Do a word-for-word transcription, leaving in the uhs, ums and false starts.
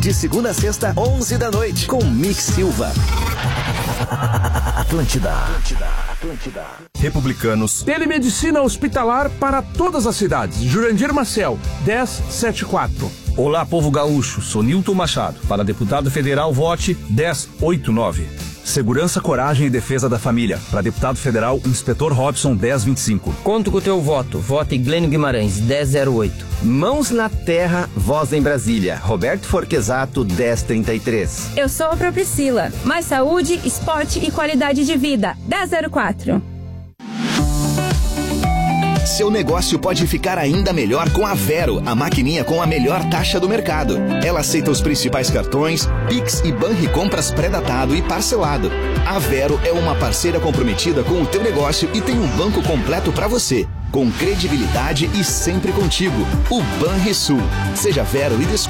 De segunda a sexta, onze da noite, com Mick Silva. Atlântida. Atlântida. Atlântida. Republicanos. Telemedicina hospitalar para todas as cidades. Jurandir Marcel, dez setenta e quatro. Olá, povo gaúcho. Sou Nilton Machado. Para deputado federal, vote dez oitenta e nove. Segurança, coragem e defesa da família. Para deputado federal, Inspetor Robson, dez vinte e cinco. Conto com o teu voto. Vote Glênio Guimarães, dez zero oito. Mãos na terra, voz em Brasília. Roberto Forquesato, dez trinta e três. Eu sou a Pro Priscila. Mais saúde, esporte e qualidade de vida. dez zero quatro. Seu negócio pode ficar ainda melhor com a Vero, a maquininha com a melhor taxa do mercado. Ela aceita os principais cartões, Pix e Banricompras pré-datado e parcelado. A Vero é uma parceira comprometida com o teu negócio e tem um banco completo para você, com credibilidade e sempre contigo. O Banrisul. Seja Vero e descubra